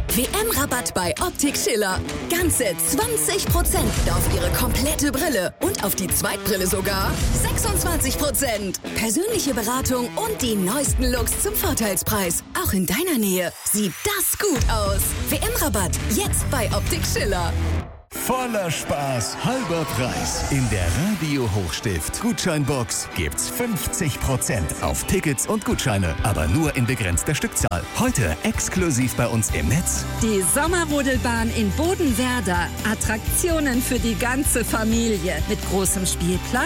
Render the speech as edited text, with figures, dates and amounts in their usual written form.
WM-Rabatt bei Optik Schiller. Ganze 20% auf Ihre komplette Brille und auf die Zweitbrille sogar 26%. Persönliche Beratung und die neuesten Looks zum Vorteilspreis. Auch in deiner Nähe sieht das gut aus. WM-Rabatt jetzt bei Optik Schiller. Voller Spaß, halber Preis. In der Radio Hochstift Gutscheinbox gibt's 50% auf Tickets und Gutscheine, aber nur in begrenzter Stückzahl. Heute exklusiv bei uns im Netz. Die Sommerrodelbahn in Bodenwerder. Attraktionen für die ganze Familie mit großem Spielplatz,